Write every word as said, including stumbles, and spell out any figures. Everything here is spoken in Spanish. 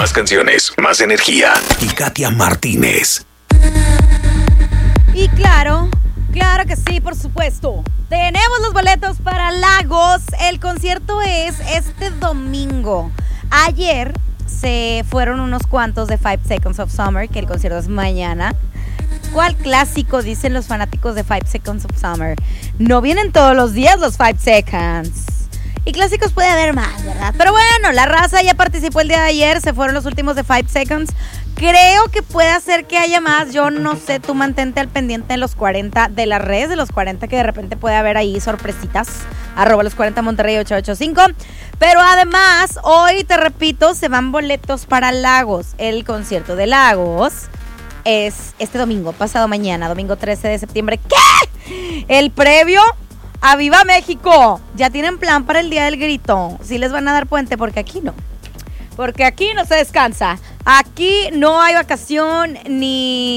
Más canciones, más energía. Y Katia Martínez. Y claro, claro que sí, por supuesto. Tenemos los boletos para Lagos. El concierto es este domingo. Ayer se fueron unos cuantos de Five Seconds of Summer, que el concierto es mañana. ¿Cuál clásico dicen los fanáticos de Five Seconds of Summer? No vienen todos los días los Five Seconds. Y clásicos puede haber más, ¿verdad? Pero bueno, la raza ya participó el día de ayer. Se fueron los últimos de Five Seconds. Creo que puede hacer que haya más. Yo no sé, tú mantente al pendiente de los cuarenta, de las redes de los cuarenta, que de repente puede haber ahí sorpresitas. Arroba los cuarenta Monterrey ocho ocho cinco. Pero además, hoy te repito, se van boletos para Lagos. El concierto de Lagos es este domingo, pasado mañana, domingo trece de septiembre. ¿Qué? El previo a Viva México. Ya tienen plan para el Día del Grito. Sí les van a dar puente, porque aquí no. Porque aquí no se descansa. Aquí no hay vacación ni